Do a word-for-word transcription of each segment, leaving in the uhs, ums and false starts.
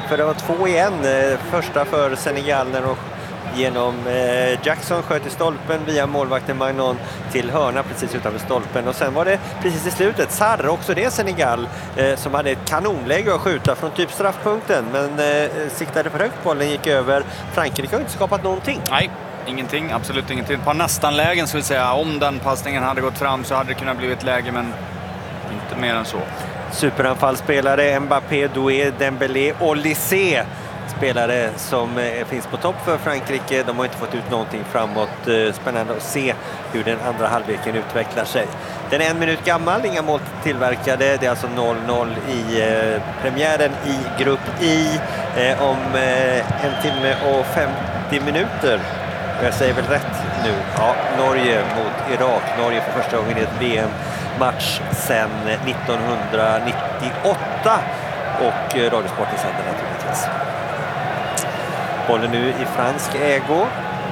för det var två igen. Första för Senegal när de genom eh, Jackson sköt i stolpen via målvakten Magnon till hörna precis utanför stolpen. Och sen var det precis i slutet Sarr, också det Senegal, eh, som hade ett kanonläge att skjuta från typ straffpunkten. Men eh, siktade för högt, bollen gick över. Frankrike har inte skapat någonting. Nej, ingenting, absolut ingenting. På nästan lägen skulle jag säga. Om den passningen hade gått fram så hade det kunnat bli ett läge, men inte mer än så. Superanfallsspelare Mbappé, Doué, Dembélé och Olysée. Spelare som eh, finns på topp för Frankrike. De har inte fått ut någonting framåt. Eh, spännande att se hur den andra halvleken utvecklar sig. Den är en minut gammal, inga mål tillverkade. Det är alltså noll noll i eh, premiären i grupp I. Eh, om eh, en timme och femtio minuter. Jag säger väl rätt nu. Ja, Norge mot Irak. Norge för första gången i ett V M-match sedan nittonhundranittioåtta. Och eh, Radiosporten sänder naturligtvis. Bollen nu i fransk ägo.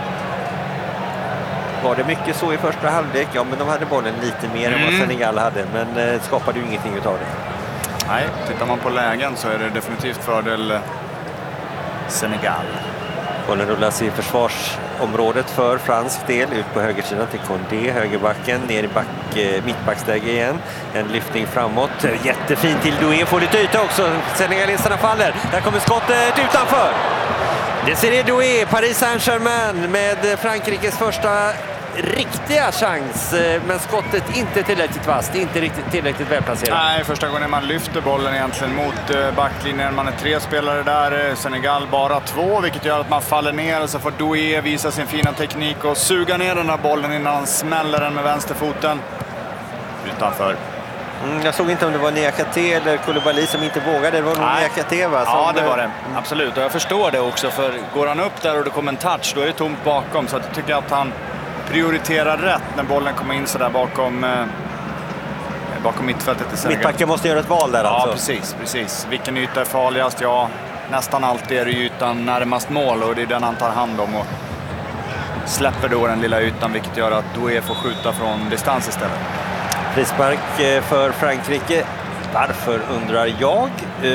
Var det mycket så i första halvlek? Ja, men de hade bollen lite mer mm. än vad Senegal hade. Men eh, skapade ju ingenting utav det. Nej, tittar man på lägen så är det definitivt fördel Senegal. Bollen rullas i försvarsområdet för fransk del. Ut på högersidan till Condé, högerbacken. Ner i back, eh, mittbacksläge igen. En lyftning framåt. Jättefint till Doué. Får lite yta också. Senegalisterna faller. Där kommer skottet utanför. Desiré Doué, Paris Saint-Germain med Frankrikes första riktiga chans, men skottet inte tillräckligt vast, inte riktigt tillräckligt välplacerat. Nej, första gången man lyfter bollen egentligen mot backlinjen. Man är tre spelare där, Senegal bara två, vilket gör att man faller ner och så får Doué visa sin fina teknik och suga ner den här bollen innan han smäller den med vänsterfoten utanför. Mm, jag såg inte om det var Niakate eller Koulibaly som inte vågade. Det var nog Niakate, va? Som... Ja, det var det. Absolut. Och jag förstår det också. För går han upp där och det kommer en touch, då är det tomt bakom. Så jag tycker att han prioriterar rätt när bollen kommer in så där bakom, eh, bakom mittfältet i Senegal. Mittbacken måste göra ett val där, ja, alltså. Ja, precis, precis. Vilken yta är farligast? Ja, nästan alltid är det ytan närmast mål. Och det är den han tar hand om. Och släpper då den lilla ytan, vilket gör att Doué får skjuta från distans istället. Frispark för Frankrike. Varför undrar jag?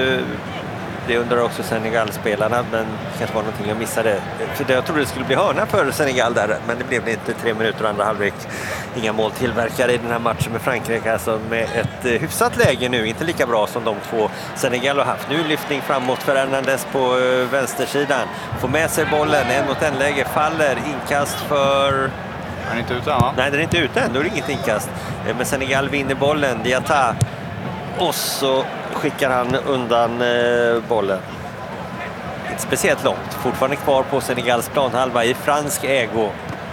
Det undrar också Senegal-spelarna, men det kanske var någonting jag missade. För jag trodde det skulle bli hörna för Senegal där, men det blev det inte. Tre minuter och andra halvlek. Inga mål tillverkade i den här matchen med Frankrike, alltså med ett hyfsat läge nu. Inte lika bra som de två Senegal har haft. Nu lyftning framåt för Hernandez på vänstersidan. Får med sig bollen, en mot en läge, faller, inkast för... Han är inte ute, va? Nej, den är inte ute än. Då är det inget inkast. Men Senegal vinner bollen. Diata. Och så skickar han undan eh, bollen. Inte speciellt långt. Fortfarande kvar på Senegals planhalva i fransk ägo.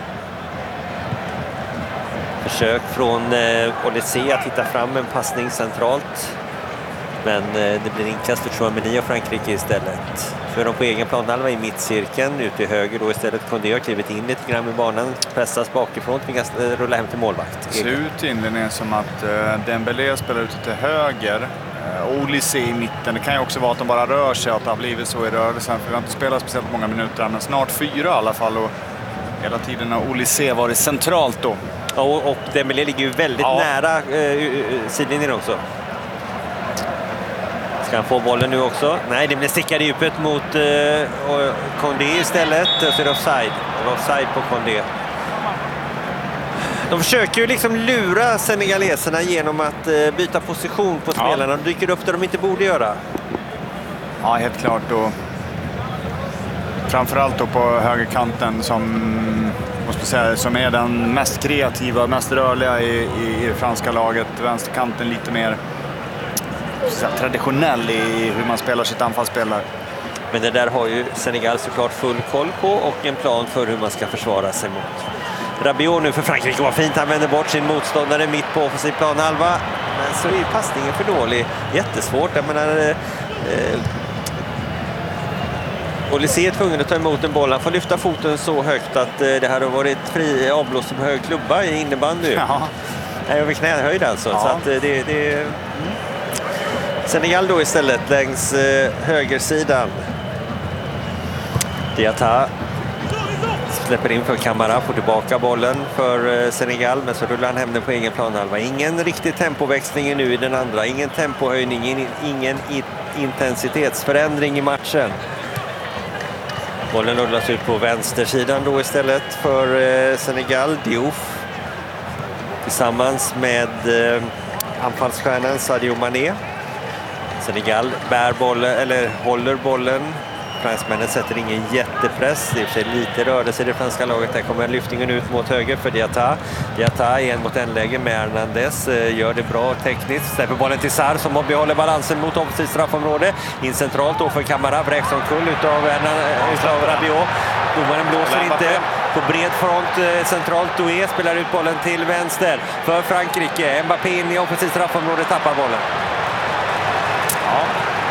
Försök från eh, Olysée att hitta fram en passning centralt. Men eh, det blir inkast för Chouameni och Frankrike istället. För de på egen planhalva i mittcirkeln, ute i höger då istället. Condé har klivit in lite grann i banan, pressas bakifrån, tvingas eh, rulla hem till målvakt. Det ser ut inledningen som att eh, Dembélé spelar ute till höger. Eh, Olysée i mitten. Det kan ju också vara att de bara rör sig, att det har blivit så i rörelsen. För vi har inte spelat speciellt många minuter, men snart fyra i alla fall. Och hela tiden har Olysée varit centralt då. Ja, och, och Dembélé ligger ju väldigt ja. nära eh, sidlinjen också. Ska han få bollen nu också? Nej, det blir stickad i djupet mot eh, Condé istället. Så är det offside. Offside på Condé. De försöker ju liksom lura senegaleserna genom att eh, byta position på spelarna. De dyker upp där de inte borde göra. Ja, helt klart. Och framförallt då på högerkanten som, måste säga, som är den mest kreativa, mest rörliga i, i, i det franska laget. Vänsterkanten lite mer traditionell i hur man spelar sitt anfallsspel. Men det där har ju Senegal såklart full koll på och en plan för hur man ska försvara sig mot. Rabiot nu för Frankrike var fint. Han vänder bort sin motståndare mitt på offensiv planhalva. Men så är passningen för dålig. Jättesvårt. Jag menar... Eh, Olysée är tvungen att ta emot en boll. Han får lyfta foten så högt att eh, det här har varit fri avblåst på hög klubba i innebandy. Ja. Över knähöjd alltså. Ja. Så att eh, det... det mm. Senegal då istället längs eh, högersidan. Diata släpper in för Camara, får tillbaka bollen för Senegal, men så rullar han hem den på egen planhalva. Ingen riktig tempoväxling nu i den andra, ingen tempohöjning, ingen intensitetsförändring i matchen. Bollen rullas ut på vänstersidan då istället för Senegal. Diouf tillsammans med anfallsstjärnan Sadio Mané. Senegal bär bollen, eller håller bollen. Fransmännen sätter ingen jättepress. Det är för sig lite rörelse i det franska laget. Där kommer lyftningen ut mot höger för Diatta. Diatta är en mot en läge med Hernandez. Gör det bra tekniskt. Släpper bollen till Sarr som behåller balansen mot offensivt straffområde. In centralt då för Camara. Vräks omkull utav, utav Rabiot. Domaren blåser inte. På bred front centralt. Doué spelar ut bollen till vänster för Frankrike. Mbappé in i offensivt straffområde, tappar bollen. Ja.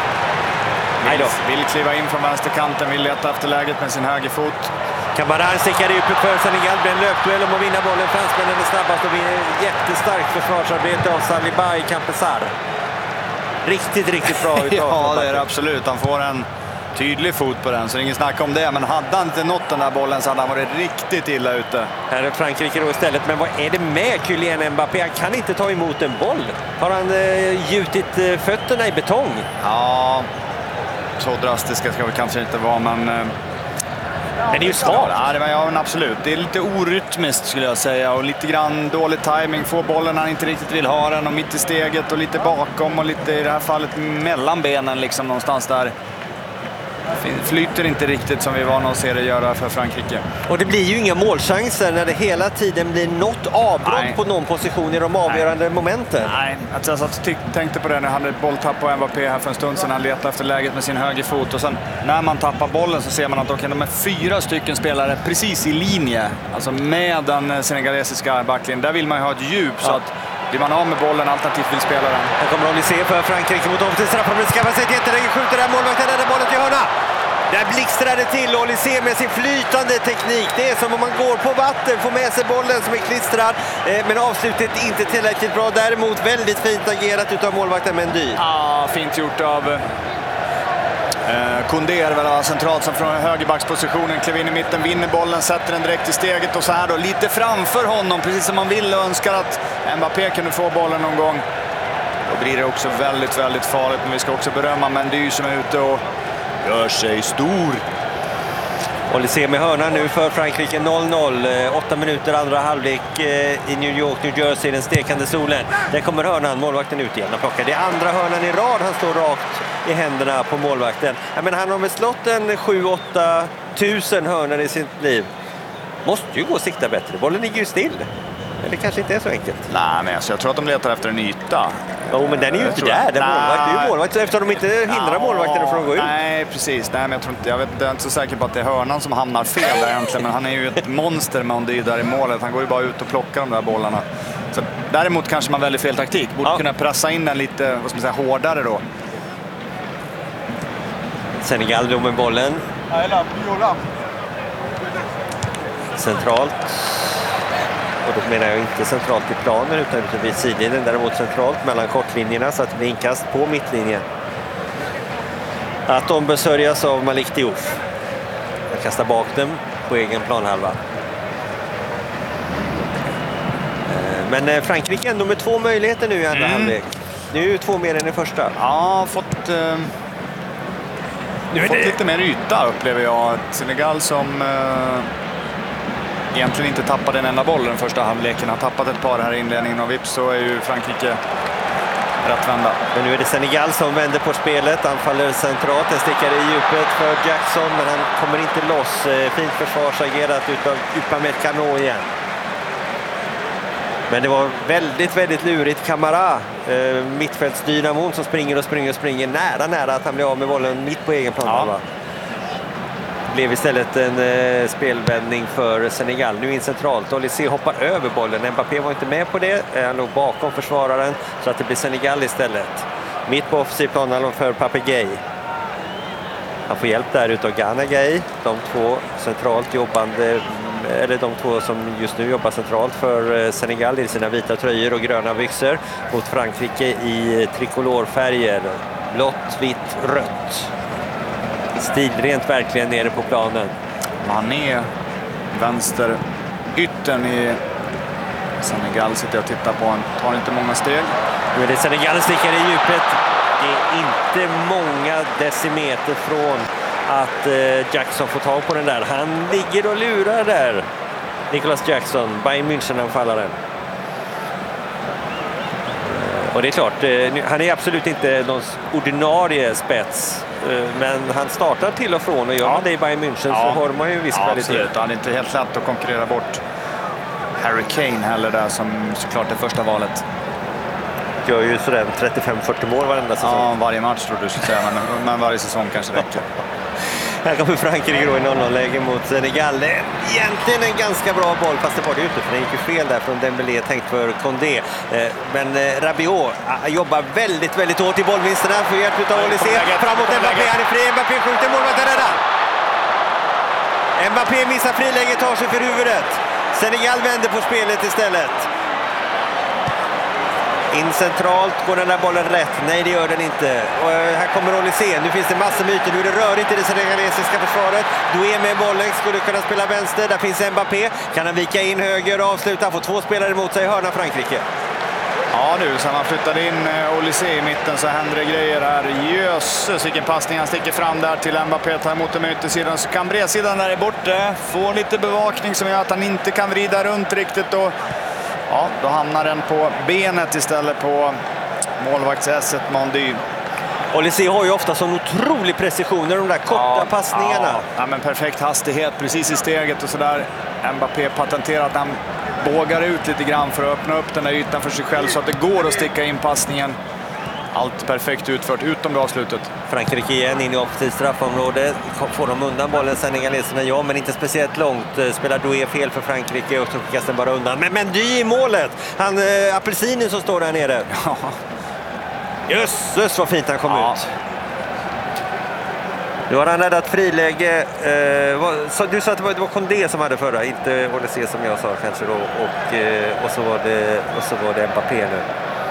Vill, vill kliva in från vänsterkanten, vill leta efter läget med sin högerfot. Camara stickar ut för Senegal, blir en löpduell om att vinna bollen. Fransmännen är snabbast och vinner jättestarkt försvarsarbete av Saliba i Campesar. Riktigt, riktigt bra utav. Ja, det är det absolut. Han får en tydlig fot på den, så det är ingen snack om det. Men hade han inte nått den där bollen så hade han varit riktigt illa ute. Här är Frankrike då istället. Men vad är det med Kylian Mbappé? Han kan inte ta emot en boll. Har han eh, gjutit eh, fötterna i betong? Ja, så drastiska ska vi kanske inte vara, men... Eh, men det är ju svårt. Ja, det var, ja, men absolut. Det är lite orytmiskt skulle jag säga. Och lite grann dålig timing. Får bollen när han inte riktigt vill ha den. Och mitt i steget och lite bakom. Och lite i det här fallet mellan benen liksom någonstans där. Flyter inte riktigt som vi var att se det göra för Frankrike. Och det blir ju inga målchanser när det hela tiden blir något avbrott Nej. på någon position i de avgörande Nej. momenten. Nej, alltså, jag satt och tänkte på det när han hade bolltapp på Mbappé här för en stund sedan. Han letade efter läget med sin högerfot. Och sen när man tappar bollen så ser man att okay, de är fyra stycken spelare precis i linje. Alltså med den senegalesiska backlinjen. Där vill man ju ha ett djup ja. så att blir man av med bollen alternativt vill spela den. Här kommer Olysée för Frankrike mot offensivt straffområde. Skaffar sig ett jätteläge, skjuter där målvakten, där bollen till hörna. Där blixtrade till Olysée med sin flytande teknik. Det är som om man går på vatten, får med sig bollen som är klistrad. Men avslutet inte tillräckligt bra. Däremot väldigt fint agerat utav målvakten Mendy. Ja, fint gjort av eh, Koundé är väl centralt som från högerbackspositionen. Klev in i mitten, vinner bollen, sätter den direkt i steget. Och så här då, lite framför honom. Precis som man vill och önskar att Mbappé kunde få bollen någon gång. Då blir det också väldigt, väldigt farligt. Men vi ska också berömma Mendy som är ute och gör sig stor. Olysée med hörna nu för Frankrike noll noll. Åtta minuter andra halvlek i New York, New Jersey, den stekande solen. Där kommer hörnan, målvakten ut igen och plockar. Det är andra hörnan i rad, han står rakt i händerna på målvakten. Ja, men han har väl slått en sju åtta tusen hörnor i sitt liv. Måste ju gå och sikta bättre. Bollen ligger ju still. Eller kanske inte är så enkelt. Nej, men alltså, jag tror att de letar efter en yta. Jo, men den är ju inte där. Den målvakt, det är ju målvakt, eftersom de inte hindrar ja, målvakten från att gå ut. Nej, precis. Nej, men jag, tror inte, jag, vet, jag är inte så säker på att det är hörnan som hamnar fel där egentligen. Men han är ju ett monster med Mendy där i målet. Han går ju bara ut och plockar de där bollarna. Så, däremot kanske man väljer fel taktik. Borde ja. kunna pressa in den lite vad ska man säga, hårdare då. Senegal då med bollen. Centralt. Och då menar jag inte centralt i planen utan ute vid sidlinjen, däremot centralt mellan kortlinjerna så att det blir inkast på mittlinjen. Att de besörjas av Malik Diouf. Jag kastar bak dem på egen planhalva. Men Frankrike ändå med två möjligheter nu i andra mm. halvlek. Nu är ju två mer än i första. Ja, fått, eh, nu fått det... lite mer yta upplever jag. Senegal som... Eh... egentligen inte tappade en enda boll den första halvleken. Har tappat ett par här i inledningen och vips så är ju Frankrike rätt vända. Men nu är det Senegal som vänder på spelet. Han faller centralt, den stickar i djupet för Jackson men han kommer inte loss. Fint försvarsagerat utav Upamecano igen. Men det var väldigt, väldigt lurigt. Camara, eh, mittfältsdynamon som springer och springer och springer nära, nära att han blir av med bollen mitt på egen plan. Ja. Blev istället en eh, spelvändning för Senegal. Nu in centralt. Olysée hoppar över bollen. Mbappé var inte med på det. Han låg bakom försvararen så att det blir Senegal istället. Mitt på offensiv plan för Pape Gueye. Han får hjälp där utav Gana Gueye. De två centralt jobbande, eller de två som just nu jobbar centralt för Senegal i sina vita tröjor och gröna byxor mot Frankrike i trikolorfärger. Blått, vitt, rött. Stilrent verkligen nere på planen. Mané vänster yttern i Senegal sitter och tittar på. Han tar inte många steg. Nu är det Senegal stickar i djupet. Det är inte många decimeter från att eh, Jackson får tag på den där. Han ligger och lurar där. Nicholas Jackson, Bayern München-anfallaren. Och det är klart, eh, han är absolut inte någon ordinarie spets. Eh, men han startar till och från och gör ja. man det i Bayern München ja. så har man ju en viss ja, kvalitet. Absolut. Han är inte helt lätt att konkurrera bort Harry Kane heller där som såklart är första valet. Gör ju sådär trettiofem fyrtio mål varenda säsong. Ja, varje match tror du skulle säga, men, men varje säsong kanske räcker. Här kommer Frankrike då i noll noll-läge mot Senegal. Egentligen en ganska bra boll, fast det var det ute för den gick ju fel där från Dembélé, tänkt för Condé. Men Rabiot jobbar väldigt, väldigt hårt i bollvinsterna för hjälp av Olysée. Framåt Mbappé, han är fri, Mbappé skjuter, målvakten räddar. Mbappé missar friläget, tar sig för huvudet. Senegal vänder på spelet istället. In centralt, går den där bollen rätt? Nej, det gör den inte. Och här kommer Olysée. Nu finns det massor med ytor. Nu är det rörigt i det senegalesiska försvaret. Doué med bollen, skulle kunna spela vänster. Där finns Mbappé. Kan han vika in höger och avsluta? Får två spelare emot sig i hörna Frankrike. Ja nu, sen han flyttade in Olysée i mitten så händer det grejer här. Jösses, vilken passning. Han sticker fram där till Mbappé, tar emot den med yttersidan. Så kan bredsidan där är borta. Får lite bevakning som gör att han inte kan vrida runt riktigt. Och ja, då hamnar den på benet istället på målvakts-esset Mondy. Olysée har ju ofta sån otrolig precision i de där korta ja, passningarna. Ja, ja, men perfekt hastighet precis i steget och sådär. Mbappé patenterar att han bågar ut lite grann för att öppna upp den där ytan för sig själv så att det går att sticka in passningen. Allt perfekt utfört utom det avslutet. Frankrike igen in i offensivt straffområde. Får de undan bollen senegaleserna? Ja, men inte speciellt långt. Spelar Doué fel för Frankrike och så skickas den bara undan. Men Mendy i målet! Han äh, apelsinen som står där nere. Ja. Jösses vad fint han kom ja. ut. Nu har han räddat friläge. Eh, vad, så, du sa att det var, det var Condé som hade förra, inte Olysée som jag sa kanske då. Och, eh, och, så, var det, och så var det Mbappé nu.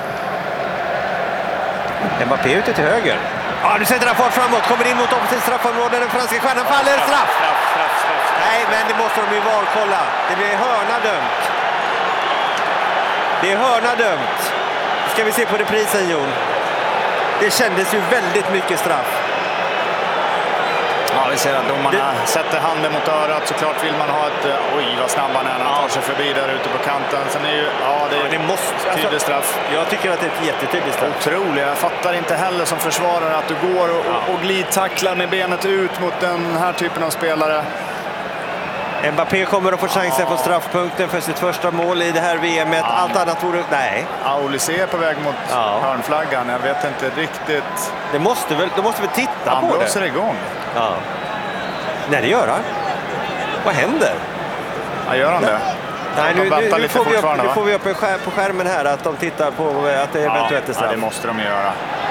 Mbappé ute till höger. Ja, nu sätter han fart framåt. Kommer in mot offensivt straffområde. Den franska stjärnan faller. Straff! straff, straff, straff, straff. Nej, men det måste de ju valkolla. Det blir hörna dömt. Det är hörna dömt. Ska vi se på reprisen, Jon. Det kändes ju väldigt mycket straff. Ja, vi ser att domarna det... sätter handen mot örat. Såklart vill man ha ett... Oj, vad snabb han är när han tar sig förbi där ute på kanten. Sen är ju... Ja, det är ja, det måste... tydligt straff. Alltså, jag tycker att det är ett jättetydligt straff. Otroligt. Jag fattar inte heller som försvarare att du går och, ja. och glidtacklar med benet ut mot den här typen av spelare. Mbappé kommer att få chansen ja. på straffpunkten för sitt första mål i det här V M:et. Ja. Allt annat vore... Nej. Ja, Olysée är på väg mot ja. hörnflaggan. Jag vet inte riktigt... Det måste väl... De måste väl titta han på det. Han blåser igång. Ja. Nej, det gör han. Vad händer? Ja, gör han det? Nej, nu, nu, nu, får vi upp, nu får vi upp en skär, på skärmen här att de tittar på att det eventuellt är straff. Ja, det måste de göra.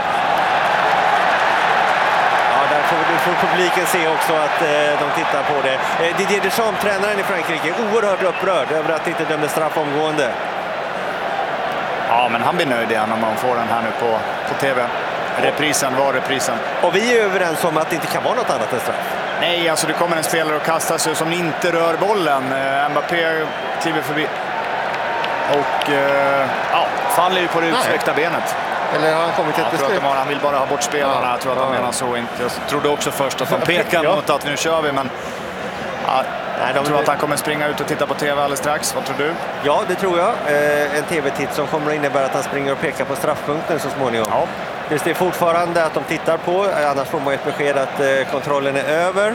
Ja, där får, får publiken se också att eh, de tittar på det. Eh, Didier Deschamps, tränaren i Frankrike, oerhört upprörd över att det inte dömde straff omgående. Ja, men han blir nöjd igen om man får den här nu på, på tv. Reprisen var reprisen. Och vi är överens om att det inte kan vara något annat än straff. Nej, alltså det kommer en spelare och kastar sig som inte rör bollen. Eh, Mbappé kliver förbi. Och eh, ja, faller ju på det utsträckta benet. Eller har han kommit till ett jag beslut? Tror att han vill bara ha bort spelarna. Ja, jag tror att han ja. menar så inte. Jag trodde också först att de pekar ja. mot att nu kör vi, men ja, Nej, de... jag tror att han kommer springa ut och titta på tv alldeles strax. Vad tror du? Ja, det tror jag. Eh, en tv-titt som kommer att innebära att han springer och pekar på straffpunkten så småningom. Ja. Det är fortfarande att de tittar på, annars får man ett besked att eh, kontrollen är över.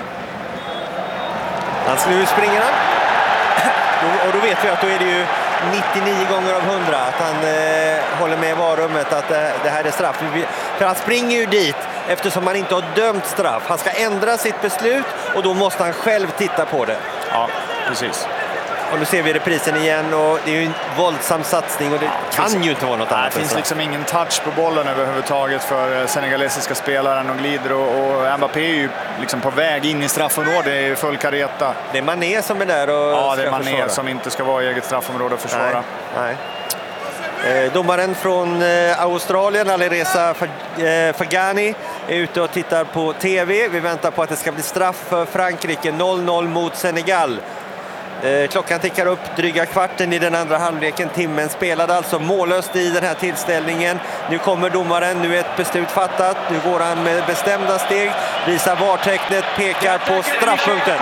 Han nu springer han. Och då vet vi att då är det ju nittionio gånger av hundra att han eh, håller med i varummet att eh, det här är straff. För han springer ju dit eftersom han inte har dömt straff. Han ska ändra sitt beslut och då måste han själv titta på det. Ja, precis. Och nu ser vi reprisen igen och det är ju en våldsam satsning och det ja, kan finns, ju inte vara något annat. Det finns liksom ingen touch på bollen överhuvudtaget för senegalesiska spelaren och glider och, och Mbappé är ju liksom på väg in i straffområdet, det är full kareta. Det är Mané som är där och ja, det är Mané försvara. Som inte ska vara i eget straffområde att försvara. Nej, nej. Eh, domaren från eh, Australien, Alireza Fagani, är ute och tittar på tv. Vi väntar på att det ska bli straff för Frankrike, noll noll mot Senegal. Eh, klockan tickar upp, dryga kvarten i den andra halvleken. Timmen spelade alltså mållöst i den här tillställningen. Nu kommer domaren, nu är ett beslut fattat. Nu går han med bestämda steg, visar vartecknet, pekar på straffpunkten.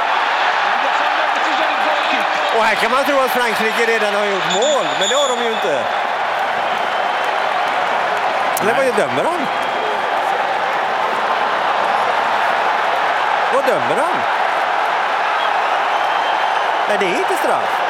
Och här kan man tro att Frankrike redan har gjort mål, men det har de ju inte. Eller vad dömer han? Vad dömer han? Nej, det är inte straff.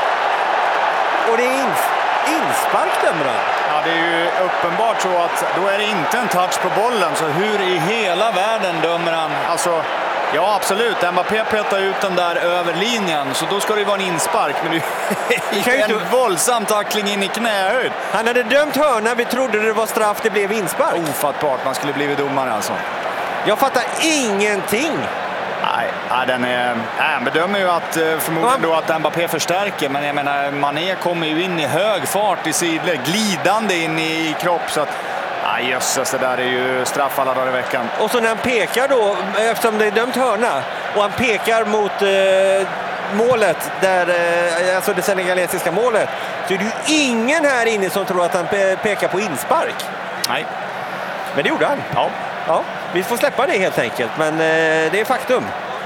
Och det är ins inspark dömer han. Ja, det är ju uppenbart så att då är det inte en touch på bollen. Så hur i hela världen dömer han? Alltså, ja absolut, Mbappé petar ut den där över linjen. Så då ska det ju vara en inspark. Men det är en inte... våldsam tackling in i knähöjd. Han hade dömt hörna, vi trodde det var straff, det blev inspark. Ofattbart, man skulle blivit domare alltså. Jag fattar ingenting. Nej, nej, den är... Nej, bedömer ju att förmodligen då att Mbappé förstärker, men jag menar, Mané kommer ju in i hög fart i sidled, glidande in i kropp, så att... Nej, jösses, det där är ju straff alla dagar i veckan. Och så när han pekar då, eftersom det är dömt hörna, och han pekar mot eh, målet, där, eh, alltså det senegalesiska målet, så är det ju ingen här inne som tror att han pe pekar på inspark. Nej. Men det gjorde han. Ja. Ja, vi får släppa det helt enkelt, men eh, det är faktum.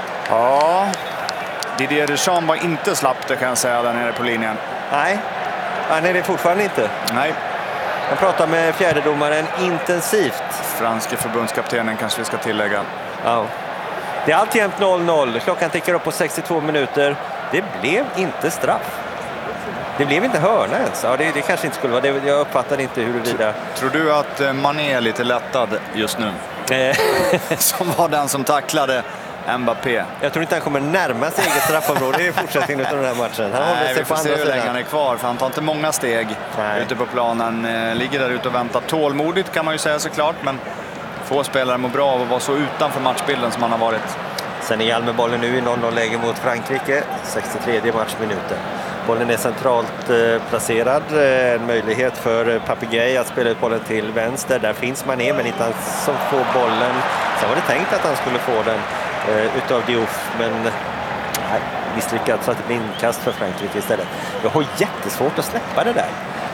Ja, Didier Deschamps var inte slapp, det kan jag säga, där nere på linjen. Nej, han är det fortfarande inte. Nej. Jag pratar med fjärdedomaren intensivt. Franske förbundskaptenen kanske vi ska tillägga. Ja. Det är alltjämt noll noll. Klockan tickar upp på sextiotvå minuter. Det blev inte straff. Det blev inte hörna ens. Ja, det, det kanske inte skulle vara. Det, jag uppfattar inte huruvida... Tror du att Mané är lite lättad just nu? Som var den som tacklade Mbappé. Jag tror inte han kommer närma sig eget straffområde i fortsättningen av den här matchen. Han Nej, sig vi får på se andra hur länge sidan. han är kvar, för han tar inte många steg. Nej. Ute på planen. Ligger där ute och väntar tålmodigt, kan man ju säga såklart, men få spelare mår bra av att vara så utanför matchbilden som han har varit. Senegal med bollen nu i noll noll-läge mot Frankrike, sextiotredje matchminuten. Bollen är centralt eh, placerad. En möjlighet för Papegay att spela ut bollen till vänster. Där finns Mané, men inte han som får bollen. Sen var det tänkt att han skulle få den eh, utav Diouf, men nej, misslyckat, så att det blir inkast för Frankrike istället. Jag har jättesvårt att släppa det där.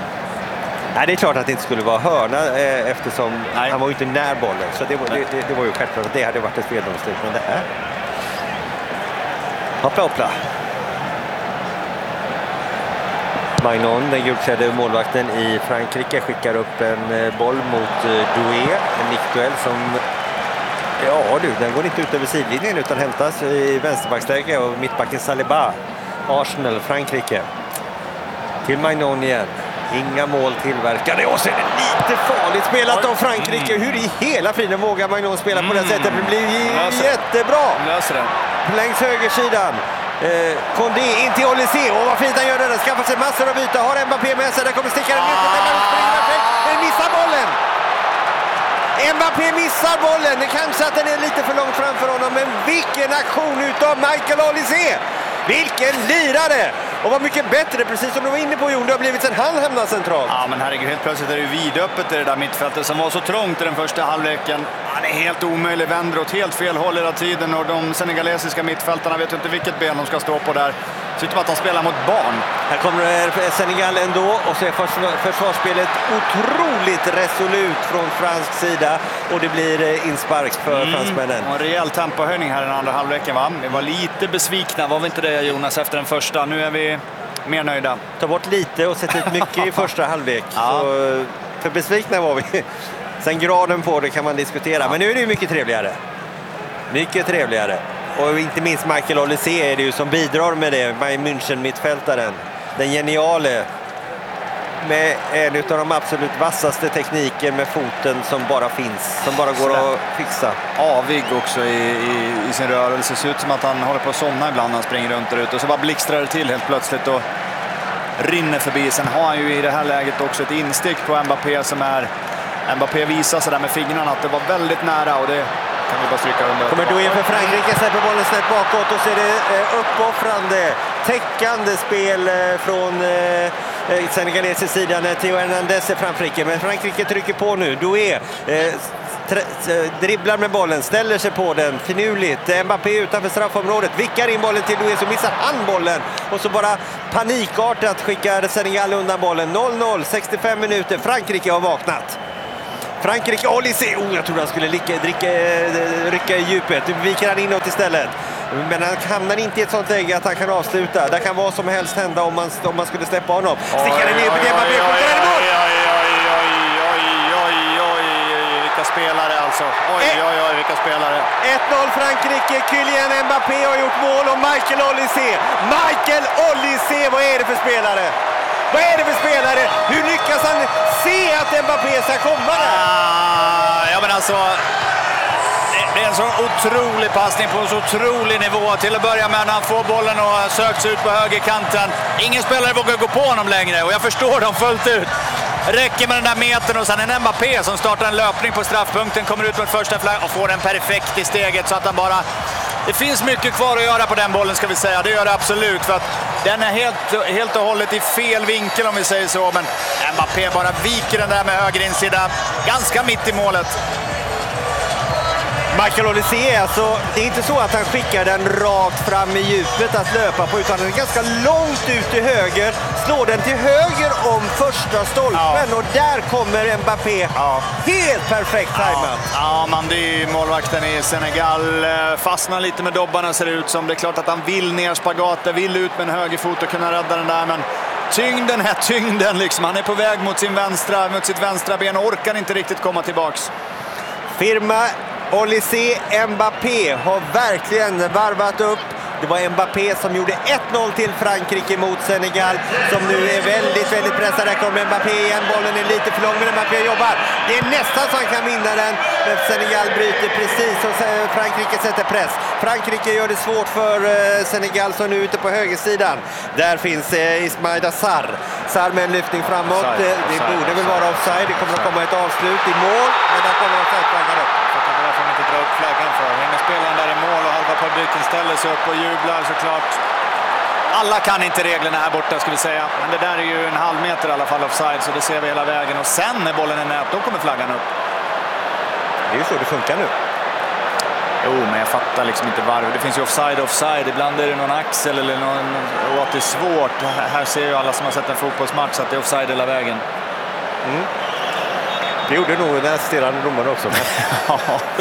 Nej, det är klart att det inte skulle vara hörna eh, eftersom nej. Han var ju inte när bollen. Så det var, det, det, det var ju självklart att det hade varit ett feldomslut, men det här... Hoppla, hoppla. Magnon, den gulklädde målvakten i Frankrike, skickar upp en boll mot Doué. En nickduell som... Ja du, den går inte ut över sidlinjen utan hämtas i vänsterbacksläge av mittbacken Saliba. Arsenal, Frankrike. Till Magnon igen. Inga mål tillverkade. Och så är det lite farligt spelat av Frankrike. Hur i hela friden vågar Magnon spela på det sättet? Det blir jättebra. Löser det. Längs högersidan. Eh, Condé in till Olysée. Och vad fint han gör det. Skaffar sig massor av byta. Har Mbappé med sig. Där kommer stickaren ut. Den missar bollen. Mbappé missar bollen. Det kanske att den är lite för långt framför honom. Men vilken aktion utav Michael Olysée. Vilken lirare. Och vad mycket bättre, precis som du var inne på, Jon. Det har blivit sen han hamnar centralt. Ja, men herregud, helt plötsligt är det ju vidöppet i det där mittfältet som var så trångt i den första halvleken. Han är helt omöjlig, vänder åt helt fel håll hela tiden, och de senegalesiska mittfältarna vet inte vilket ben de ska stå på där. Det ser ut som att de spelar mot barn. Här kommer Senegal ändå, och så är försvarsspelet otroligt resolut från fransk sida, och det blir inspark för mm. fransmännen. Och en rejäl tempohöjning här i den andra halvleken, va? Vi var lite besvikna, var vi inte det, Jonas, efter den första? Nu är vi mer nöjda. Ta bort lite och sätta ut mycket i första halvlek. Ja. Så, för besvikna var vi. Sen graden på det kan man diskutera. Ja. Men nu är det ju mycket trevligare. Mycket trevligare. Och inte minst Michael Olysée är det ju som bidrar med det. Bayern München-mittfältaren. Den geniale. Med en av de absolut vassaste tekniker med foten som bara finns. Som bara går att fixa. Avig också i, i, i sin rörelse. Det ser ut som att han håller på att somna ibland när han springer runt där ute. Och så bara blixtrar det till helt plötsligt och rinner förbi. Sen har han ju i det här läget också ett instick på Mbappé som är... Mbappé visar sig där med fingrarna att det var väldigt nära, och det kan vi bara stryka under. Kommer då in för Frankrike, släpper bollen snett bakåt, och så är det eh, uppoffrande, täckande spel eh, från eh, senegalesisk sida när Theo Hernandez är Frankrike. Men Frankrike trycker på nu. Doué eh, dribblar med bollen, ställer sig på den, finurligt. Mbappé utanför straffområdet, vickar in bollen till Doué, så missar han bollen. Och så bara panikartat skickar Senegal undan bollen. noll noll, sextiofem minuter, Frankrike har vaknat. Frankrike, Olise, oh, jag trodde han skulle lycka, dricka, rycka i djupet. Nu viker han inåt istället. Men han hamnar inte i ett sånt läge att han kan avsluta. Det kan vad som helst hända om man, om man skulle släppa honom. Stickar den i djupet, Mbappé skjuter den mål! Vilka spelare alltså. Oj, oj, oj, vilka spelare. ett noll Frankrike, Kylian Mbappé har gjort mål och Michael Olise. Michael Olise, vad är det för spelare? Vad är det för spelare? Hur lyckas han se att Mbappé ska komma där? Ah, ja, men alltså... Det är en så otrolig passning på en så otrolig nivå. Till att börja med när han får bollen och söks ut på högerkanten. Ingen spelare vågar gå på honom längre och jag förstår dem fullt ut. Räcker med den där metern och sen en Mbappé som startar en löpning på straffpunkten, kommer ut med första flagg och får den perfekt i steget så att han bara... Det finns mycket kvar att göra på den bollen, ska vi säga. Det gör det absolut, för att den är helt, helt och hållet i fel vinkel om vi säger så. Men Mbappé bara viker den där med höger insida ganska mitt i målet. Michael Olise, alltså, det är inte så att han skickar den rakt fram i djupet att löpa på, utan den är ganska långt ut till höger, slår den till höger om första stolpen, ja. Och där kommer Mbappé, ja. Helt perfekt tajmat. Ja, ja, man, det är målvakten i Senegal, fastnar lite med dobbarna ser det ut som. Det är klart att han vill ner spagaten, vill ut med en högerfot och kunna rädda den där, men tyngden är tyngden liksom. Han är på väg mot sin vänstra, mot sitt vänstra ben och orkar inte riktigt komma tillbaks. Firma Olise, Mbappé har verkligen varvat upp. Det var Mbappé som gjorde ett noll till Frankrike mot Senegal, som nu är väldigt, väldigt pressad. Där kommer Mbappé igen, bollen är lite för lång, men Mbappé jobbar. Det är nästan så han kan vinna den, men Senegal bryter precis och Frankrike sätter press. Frankrike gör det svårt för Senegal som nu är ute på högersidan. Där finns Ismaïla Sarr. Sarr med en lyftning framåt. Offside. Det offside. Borde väl vara offside. Det kommer att komma ett avslut i mål, men där kommer offside-flaggan upp. Får man inte dra upp flaggan för. Hänger spelaren där i mål och halva publiken ställer sig upp och jublar såklart. Alla kan inte reglerna här borta, skulle vi säga. Men det där är ju en halv meter i alla fall offside, så det ser vi hela vägen. Och sen när bollen är nät, då kommer flaggan upp. Det är ju så det funkar nu. Jo, men jag fattar liksom inte varför. Det finns ju offside, offside. Ibland är det någon axel eller någon... Och att det är svårt. Här ser ju alla som har sett en fotbollsmatch att det är offside hela vägen. Mm. Det gjorde nog den assisterande domaren också. Ja.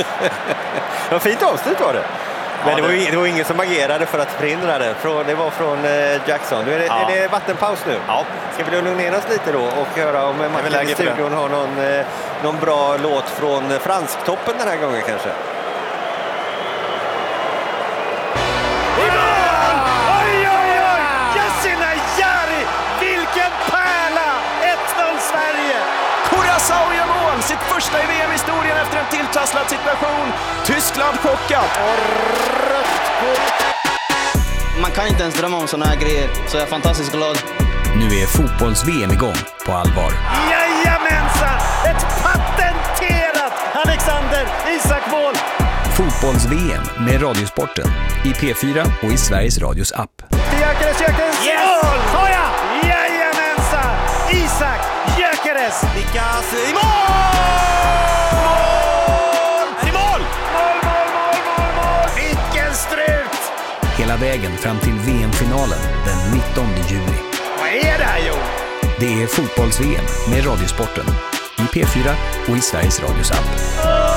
Det var fint avslut var det. Men ja, det, var ju, det var ingen som agerade för att förhindra det. Det var från Jackson. Nu är det, ja. är det vattenpaus nu. Ja. Ska vi lugna ner oss lite då och höra om Martin i studion har någon, någon bra låt från fransktoppen den här gången kanske. Curaçao gör mål, sitt första i V M-historien efter en tilltrasslad situation. Tyskland chockat. Och rött kort. Man kan inte ens drömma om såna här grejer, så jag är fantastiskt glad. Nu är fotbolls-V M igång på allvar. Jajamensan! Ett patenterat Alexander Isak-mål. Fotbolls-V M med Radiosporten i P fyra och i Sveriges Radios app. Gyökeres, Gyökeres, yes! Mål! Hoja! Jajamensan! Isak Gyökeres! Lyckas i mål! Mål! I mål! Mål, mål, mål, mål, mål! Vilken strut! Hela vägen fram till V M-finalen den nittonde juli. Vad är det här, Jo? Det är Fotbolls-V M med Radiosporten i P fyra och i Sveriges Radios app.